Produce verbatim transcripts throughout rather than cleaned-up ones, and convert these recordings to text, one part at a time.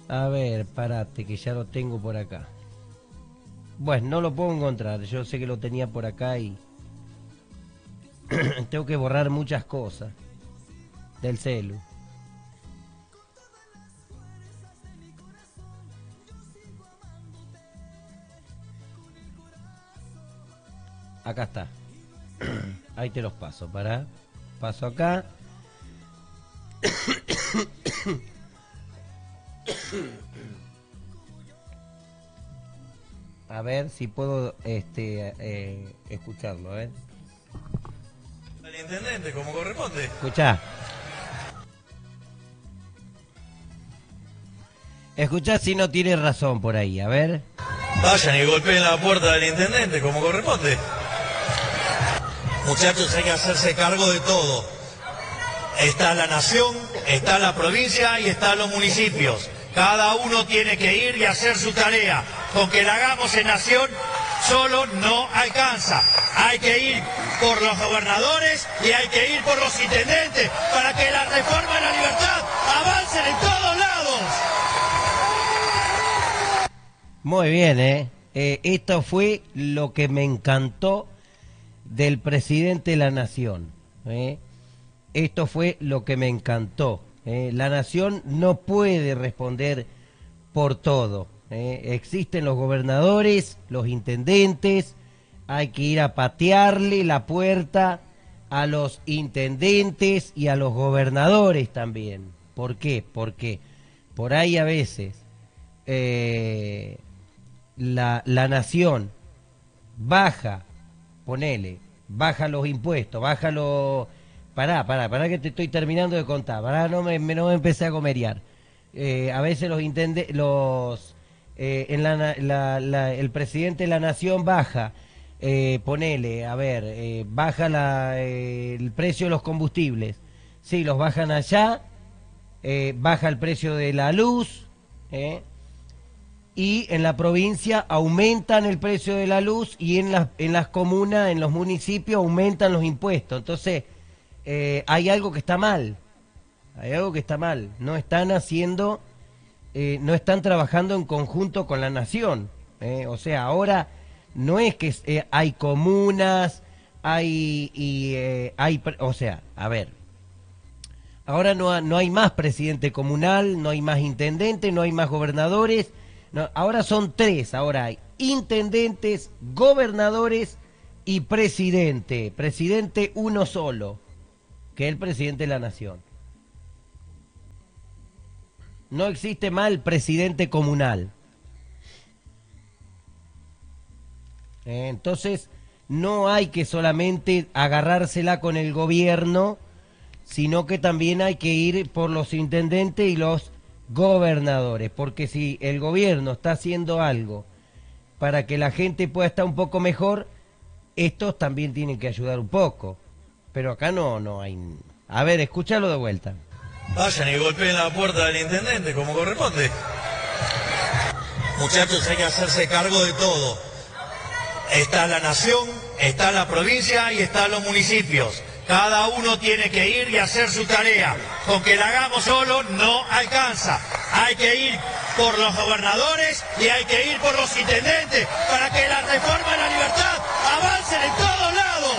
A ver, parate, que ya lo tengo por acá. Bueno, no lo puedo encontrar. Yo sé que lo tenía por acá y... tengo que borrar muchas cosas del celu. Acá está. Ahí te los paso, pará. Paso acá. A ver si puedo este eh, escucharlo, a ver. Al intendente, como corresponde. Escuchá. Escuchá si no tiene razón por ahí, a ver. Vayan y golpeen la puerta del intendente, como corresponde. Muchachos, hay que hacerse cargo de todo. Está la nación, está la provincia y están los municipios. Cada uno tiene que ir y hacer su tarea. Con que la hagamos en nación, solo no alcanza. Hay que ir por los gobernadores y hay que ir por los intendentes para que la reforma y la libertad avancen en todos lados. Muy bien, ¿eh? eh esto fue lo que me encantó del presidente de la Nación. ¿eh? Esto fue lo que me encantó. ¿eh? La Nación no puede responder por todo. ¿eh? Existen los gobernadores, los intendentes, hay que ir a patearle la puerta a los intendentes y a los gobernadores también. ¿Por qué? Porque por ahí a veces eh, la, la Nación baja, ponele, baja los impuestos, baja los... Pará, pará, pará que te estoy terminando de contar, pará, no me, no me empecé a comerear. Eh, a veces los intendentes, los... Eh, en la, la, la, el presidente de la Nación baja, eh, ponele, a ver, eh, baja la, eh, el precio de los combustibles. Sí, los bajan allá, eh, baja el precio de la luz, eh, y en la provincia aumentan el precio de la luz y en las, en las comunas, en los municipios aumentan los impuestos. Entonces, eh, hay algo que está mal, hay algo que está mal. No están haciendo, eh, no están trabajando en conjunto con la nación. Eh. O sea, ahora no es que eh, hay comunas, hay, y, eh, hay, o sea, a ver, ahora no, no hay más presidente comunal, no hay más intendente, no hay más gobernadores. No, ahora son tres, ahora hay intendentes, gobernadores y presidente. Presidente uno solo, que es el presidente de la nación. No existe más el presidente comunal. Eh, entonces, no hay que solamente agarrársela con el gobierno, sino que también hay que ir por los intendentes y los gobernadores, porque si el gobierno está haciendo algo para que la gente pueda estar un poco mejor, estos también tienen que ayudar un poco, pero acá no, no hay... A ver, escúchalo de vuelta. Vayan y golpeen la puerta del intendente, como corresponde. Muchachos, hay que hacerse cargo de todo. Está la nación, está la provincia y están los municipios. Cada uno tiene que ir y hacer su tarea. Con que la hagamos solo no alcanza. Hay que ir por los gobernadores y hay que ir por los intendentes para que la reforma y la libertad avancen en todos lados.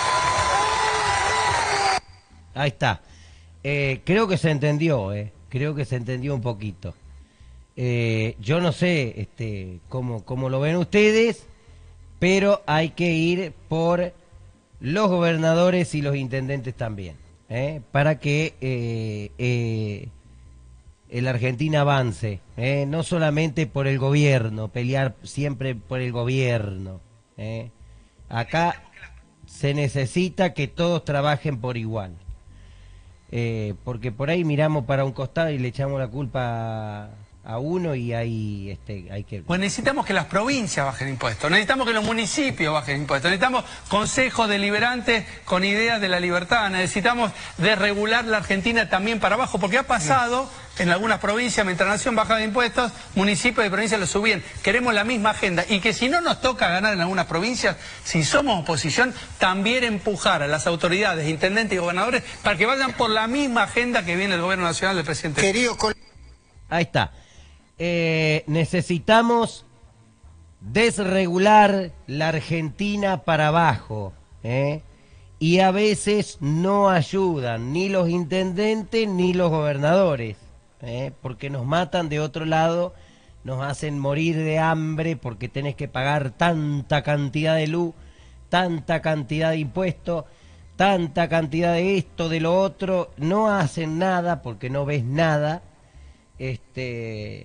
Ahí está. Eh, creo que se entendió, eh. Creo que se entendió un poquito. Eh, yo no sé este, cómo, cómo lo ven ustedes, pero hay que ir por los gobernadores y los intendentes también, ¿eh? para que eh, eh, la Argentina avance, ¿eh? no solamente por el gobierno, pelear siempre por el gobierno. ¿eh? Acá se necesita que todos trabajen por igual, eh, porque por ahí miramos para un costado y le echamos la culpa a... a uno y ahí este, hay que... Pues necesitamos que las provincias bajen impuestos, necesitamos que los municipios bajen impuestos, necesitamos consejos deliberantes con ideas de la libertad, necesitamos desregular la Argentina también para abajo, porque ha pasado en algunas provincias, mientras la nación bajaba de impuestos, municipios y provincias lo subían. Queremos la misma agenda y que si no nos toca ganar en algunas provincias, si somos oposición, también empujar a las autoridades, intendentes y gobernadores para que vayan por la misma agenda que viene el gobierno nacional del presidente. Querido col... Ahí está. eh, necesitamos desregular la Argentina para abajo, ¿eh? Y a veces no ayudan ni los intendentes ni los gobernadores, ¿eh? Porque nos matan de otro lado, nos hacen morir de hambre porque tenés que pagar tanta cantidad de luz, tanta cantidad de impuestos, tanta cantidad de esto, de lo otro, no hacen nada porque no ves nada, este...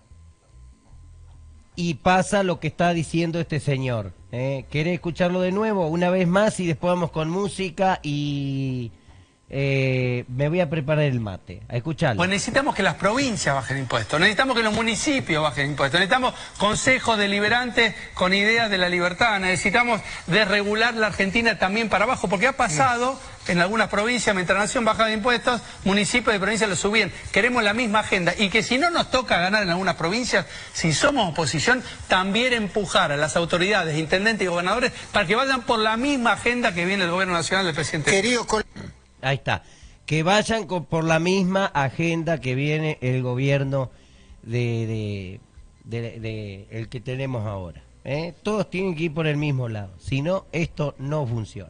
y pasa lo que está diciendo este señor. ¿eh? ¿Querés escucharlo de nuevo? Una vez más y después vamos con música y eh, me voy a preparar el mate. A escucharlo. Pues necesitamos que las provincias bajen impuestos, necesitamos que los municipios bajen impuestos, necesitamos consejos deliberantes con ideas de la libertad, necesitamos desregular la Argentina también para abajo, porque ha pasado en algunas provincias, mientras la nación bajaba de impuestos, municipios y provincias lo subían. Queremos la misma agenda y que si no nos toca ganar en algunas provincias, si somos oposición, también empujar a las autoridades, intendentes y gobernadores para que vayan por la misma agenda que viene el gobierno nacional del presidente. Querido col... Ahí está. Que vayan con, por la misma agenda que viene el gobierno de, de, de, de el que tenemos ahora. ¿eh? Todos tienen que ir por el mismo lado. Si no, esto no funciona.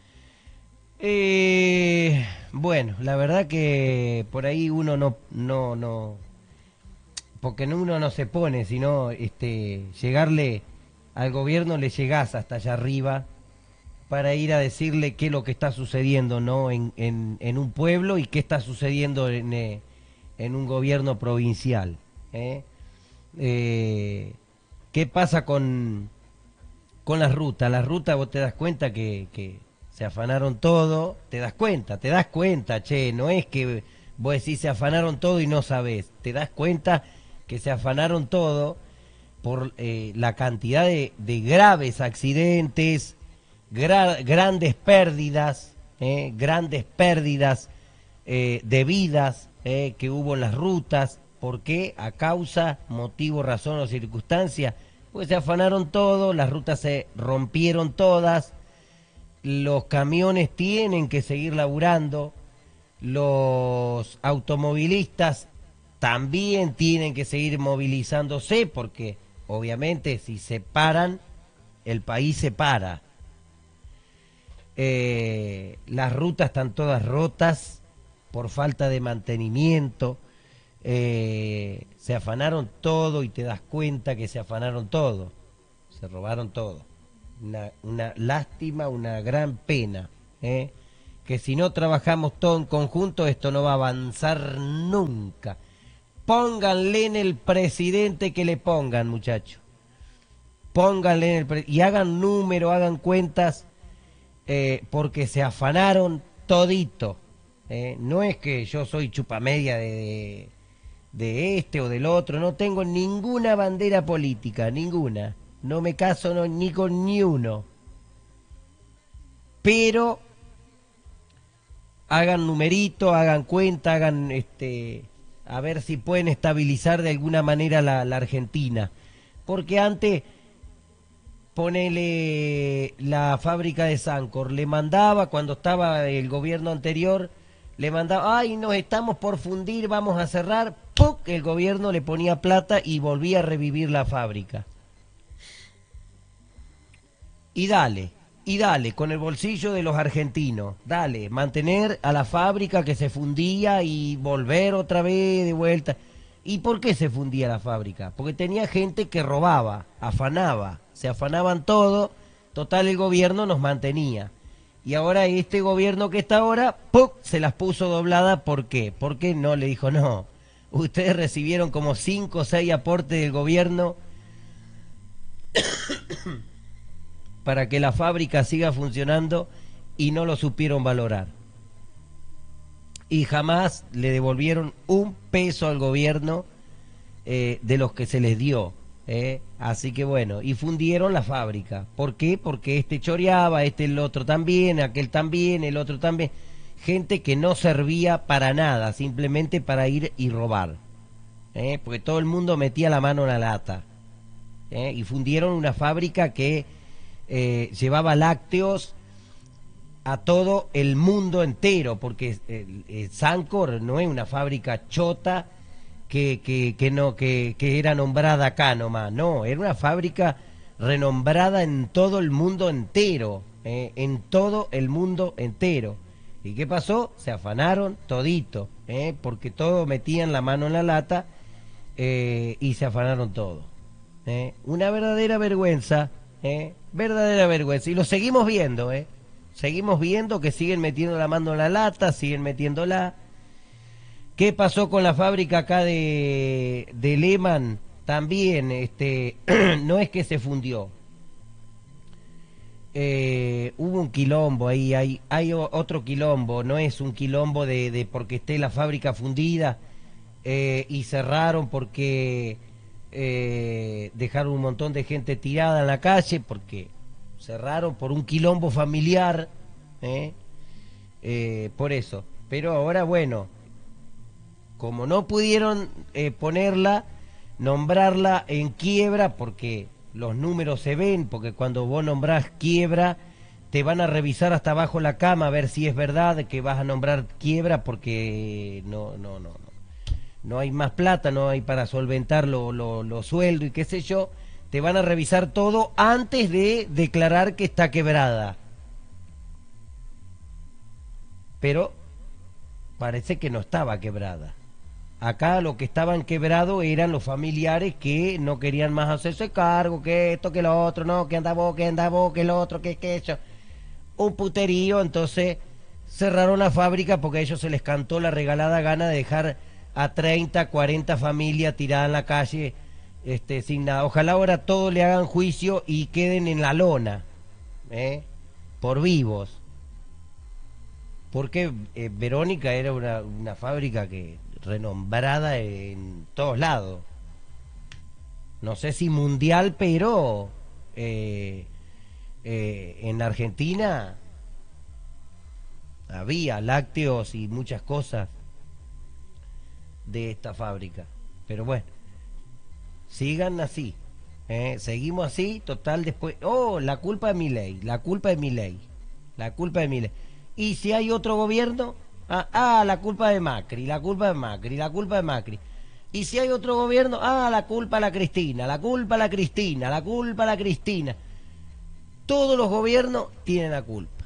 Eh, bueno, la verdad que por ahí uno no, no, no, porque uno no se pone, sino este, llegarle al gobierno le llegás hasta allá arriba para ir a decirle qué es lo que está sucediendo, ¿no? En, en, en un pueblo y qué está sucediendo en, eh, en un gobierno provincial. ¿eh? Eh, ¿Qué pasa con, con las rutas? Las rutas vos te das cuenta que... que se afanaron todo, te das cuenta, te das cuenta, che, no es que vos decís se afanaron todo y no sabés, te das cuenta que se afanaron todo por eh, la cantidad de, de graves accidentes, gra grandes pérdidas, eh, grandes pérdidas eh, de vidas eh, que hubo en las rutas. ¿Por qué? A causa, motivo, razón o circunstancia, pues se afanaron todo, las rutas se rompieron todas. Los camiones tienen que seguir laburando, los automovilistas también tienen que seguir movilizándose porque obviamente si se paran, el país se para. Eh, las rutas están todas rotas por falta de mantenimiento, eh, se afanaron todo y te das cuenta que se afanaron todo, se robaron todo. Una, una lástima, una gran pena, ¿eh? que si no trabajamos todo en conjunto esto no va a avanzar nunca. Pónganle en el presidente que le pongan, muchachos. Pónganle en el pre y hagan número, hagan cuentas, eh, porque se afanaron todito. ¿eh? No es que yo soy chupamedia de, de, de este o del otro, no tengo ninguna bandera política, ninguna. No me caso no, ni con ni uno. Pero hagan numerito, hagan cuenta, hagan este, a ver si pueden estabilizar de alguna manera la, la Argentina. Porque antes, ponele la fábrica de Sancor, le mandaba, cuando estaba el gobierno anterior, le mandaba, ay, nos estamos por fundir, vamos a cerrar, ¡pum! El gobierno le ponía plata y volvía a revivir la fábrica. Y dale, y dale, con el bolsillo de los argentinos, dale, mantener a la fábrica que se fundía y volver otra vez de vuelta. ¿Y por qué se fundía la fábrica? Porque tenía gente que robaba, afanaba, se afanaban todo, total el gobierno nos mantenía. Y ahora este gobierno que está ahora, ¡pum!, se las puso doblada, ¿por qué? Porque no, le dijo, no, ustedes recibieron como cinco o seis aportes del gobierno para que la fábrica siga funcionando y no lo supieron valorar. Y jamás le devolvieron un peso al gobierno eh, de los que se les dio. Eh. Así que bueno, y fundieron la fábrica. ¿Por qué? Porque este choreaba, este el otro también, aquel también, el otro también. Gente que no servía para nada, simplemente para ir y robar. Eh. Porque todo el mundo metía la mano en la lata. Eh. Y fundieron una fábrica que Eh, llevaba lácteos a todo el mundo entero, porque eh, eh, Sancor no es una fábrica chota que, que, que no, que, que era nombrada acá nomás, no, era una fábrica renombrada en todo el mundo entero, eh, en todo el mundo entero. ¿Y qué pasó? Se afanaron todito, eh, porque todos metían la mano en la lata eh, y se afanaron todo. Eh. Una verdadera vergüenza, eh, verdadera vergüenza. Y lo seguimos viendo, eh. Seguimos viendo que siguen metiendo la mano en la lata, siguen metiéndola. ¿Qué pasó con la fábrica acá de, de Lehman? También, este, no es que se fundió. Eh, hubo un quilombo ahí, hay, hay otro quilombo, no es un quilombo de, de porque esté la fábrica fundida eh, y cerraron porque eh, dejaron un montón de gente tirada en la calle, porque cerraron por un quilombo familiar, eh, eh, por eso. Pero ahora, bueno, como no pudieron eh, ponerla, nombrarla en quiebra, porque los números se ven, porque cuando vos nombrás quiebra, te van a revisar hasta abajo la cama a ver si es verdad que vas a nombrar quiebra, porque no, no, no, no, no hay más plata, no hay para solventar los lo, lo sueldos y qué sé yo. Te van a revisar todo antes de declarar que está quebrada. Pero parece que no estaba quebrada. Acá lo que estaban quebrados eran los familiares que no querían más hacerse cargo, que esto, que lo otro, no, que anda vos, que anda vos, que lo otro, que, que eso. Un puterío, entonces cerraron la fábrica porque a ellos se les cantó la regalada gana de dejar a treinta, cuarenta familias tiradas en la calle este, sin nada. Ojalá ahora todos le hagan juicio y queden en la lona, ¿eh? Por vivos. Porque eh, Verónica era una, una fábrica que renombrada en todos lados, no sé si mundial, pero eh, eh, en Argentina había lácteos y muchas cosas de esta fábrica. Pero bueno, sigan así, eh, seguimos así, total después, oh, la culpa de Milei, la culpa de Milei, la culpa de Milei. Y si hay otro gobierno, Ah, ah, la culpa de Macri, la culpa de Macri, la culpa de Macri. Y si hay otro gobierno, ah, la culpa a la Cristina, la culpa a la Cristina, la culpa a la Cristina. Todos los gobiernos tienen la culpa.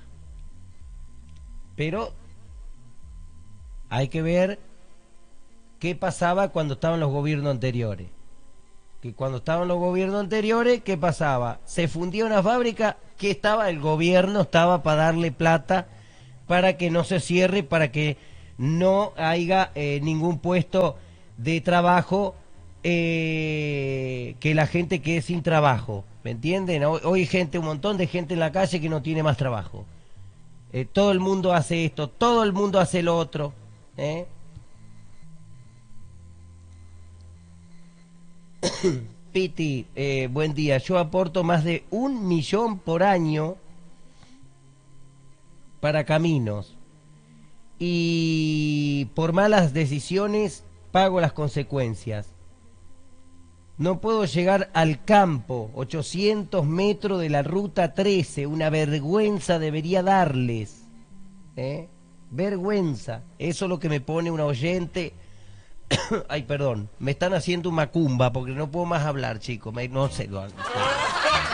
Pero hay que ver qué pasaba cuando estaban los gobiernos anteriores. Que cuando estaban los gobiernos anteriores, ¿qué pasaba? Se fundía una fábrica, que estaba, el gobierno estaba para darle plata para que no se cierre, para que no haya eh, ningún puesto de trabajo, eh, que la gente quede sin trabajo, ¿me entienden? Hoy, hoy hay gente, un montón de gente en la calle que no tiene más trabajo. Eh, todo el mundo hace esto, todo el mundo hace lo otro, ¿eh? Piti, eh, buen día. Yo aporto más de un millón por año para caminos y por malas decisiones pago las consecuencias. No puedo llegar al campo, ochocientos metros de la ruta trece, una vergüenza debería darles, ¿eh? Vergüenza, eso es lo que me pone una oyente. Ay, perdón, me están haciendo macumba porque no puedo más hablar, chicos, me... no sé.